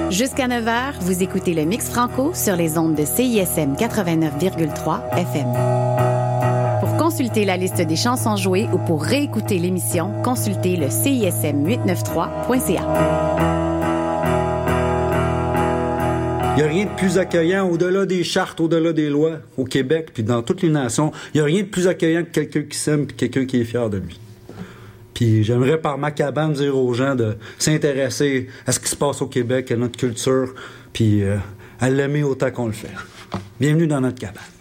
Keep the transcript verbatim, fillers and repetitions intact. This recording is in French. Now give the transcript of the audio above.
Jusqu'à neuf heures, vous écoutez le Mix Franco sur les ondes de C I S M quatre-vingt-neuf virgule trois F M. Pour consulter la liste des chansons jouées ou pour réécouter l'émission, consultez le C I S M huit cent quatre-vingt-treize point C A. Il n'y a rien de plus accueillant, au-delà des chartes, au-delà des lois, au Québec, puis dans toutes les nations, il n'y a rien de plus accueillant que quelqu'un qui s'aime et quelqu'un qui est fier de lui. Puis j'aimerais par ma cabane dire aux gens de s'intéresser à ce qui se passe au Québec, à notre culture, puis euh, à l'aimer autant qu'on le fait. Bienvenue dans notre cabane.